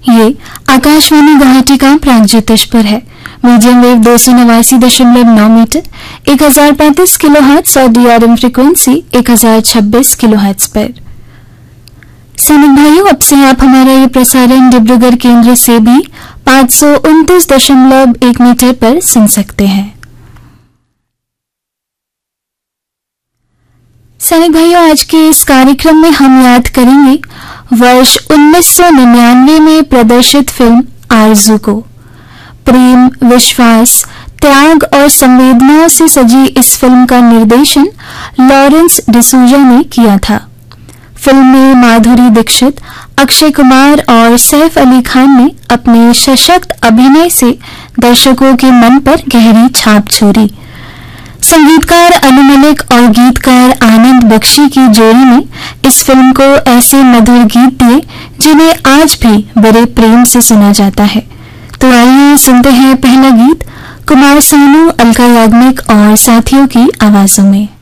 ये आकाशवाणी गुवाहाटी का प्रागज्योतिष पर है। मीडियम वेव 289.9 मीटर 1035 किलोहर्ट्ज और DRM फ्रीक्वेंसी 1026 किलोहर्ट्ज पर। सैनिक भाइयों, अब से आप हमारा ये प्रसारण डिब्रूगढ़ केंद्र से भी 529.1 मीटर पर सुन सकते हैं। सैनिक भाइयों, आज के इस कार्यक्रम में हम याद करेंगे वर्ष 1999 में प्रदर्शित फिल्म आरज़ू को। प्रेम, विश्वास, त्याग और संवेदनाओं से सजी इस फिल्म का निर्देशन लॉरेंस डिसूजा ने किया था। फिल्म में माधुरी दीक्षित, अक्षय कुमार और सैफ अली खान ने अपने सशक्त अभिनय से दर्शकों के मन पर गहरी छाप छोड़ी। संगीतकार अनु मलिक और गीतकार आनंद बख्शी की जोड़ी ने इस फिल्म को ऐसे मधुर गीत दिए जिन्हें आज भी बड़े प्रेम से सुना जाता है। तो आइए सुनते हैं पहला गीत कुमार सानू, अलका याग्निक और साथियों की आवाजों में।